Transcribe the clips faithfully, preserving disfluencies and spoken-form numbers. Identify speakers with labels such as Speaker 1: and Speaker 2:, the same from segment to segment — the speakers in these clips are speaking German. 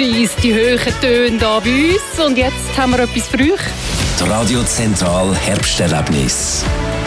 Speaker 1: Energies, die hohen Töne hier bei uns. Und jetzt haben wir etwas für euch.
Speaker 2: Das Radio Zentral Herbsterlebnis.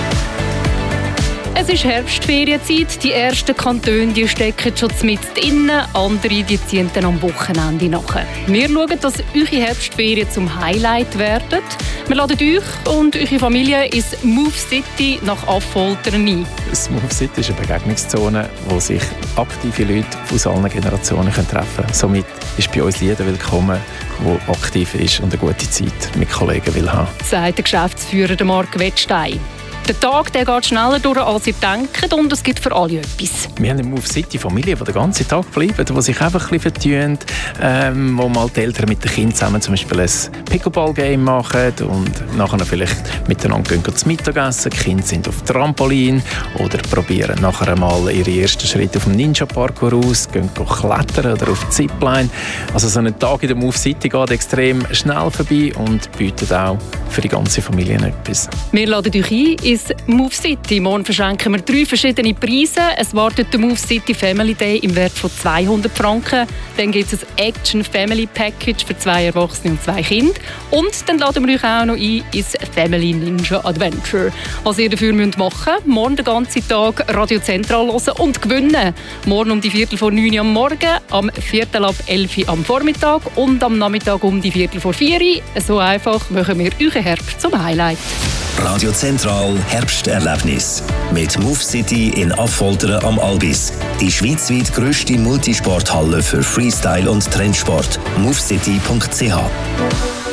Speaker 1: Es ist Herbstferienzeit. Die ersten Kantone die stecken schon mitten innen, andere die ziehen dann am Wochenende nach. Wir schauen, dass eure Herbstferien zum Highlight werden. Wir laden euch und eure Familie ins Move City nach Affoltern ein.
Speaker 3: Das Move City ist eine Begegnungszone, wo sich aktive Leute aus allen Generationen treffen können. Somit ist bei uns jeder willkommen, der aktiv ist und eine gute Zeit mit Kollegen will haben.
Speaker 1: Sagt der Geschäftsführer Marc Wettstein. Der Tag der geht schneller durch, als ihr denkt, und es gibt für alle etwas.
Speaker 3: Wir haben eine Move City Familie, die den ganzen Tag bleiben, die sich einfach ein bisschen vertun, ähm, wo mal die Eltern mit den Kindern zusammen zum Beispiel ein Pickleball-Game machen und nachher vielleicht miteinander gehen zum Mittagessen. Die Kinder sind auf Trampolin oder probieren nachher einmal ihre ersten Schritte auf dem Ninja-Parkour aus, gehen klettern oder auf die Zipline. Also so ein Tag in der Move City geht extrem schnell vorbei und bietet auch für die ganze Familie etwas.
Speaker 1: Wir laden euch ein ins Move City. Morgen verschenken wir drei verschiedene Preise. Es wartet der Move City Family Day im Wert von zweihundert Franken. Dann gibt es ein Action Family Package für zwei Erwachsene und zwei Kinder. Und dann laden wir euch auch noch ein ins Family Ninja Adventure. Was ihr dafür machen müsst, morgen den ganzen Tag Radio Zentral hören und gewinnen. Morgen um die Viertel vor neun am Morgen, am Viertel ab elf am Vormittag und am Nachmittag um die Viertel vor vier. So einfach machen wir euren Herbst zum Highlight.
Speaker 2: Radio Zentral Herbsterlebnis mit Move City in Affoltern am Albis. Die schweizweit grösste Multisporthalle für Freestyle und Trendsport. movecity punkt c h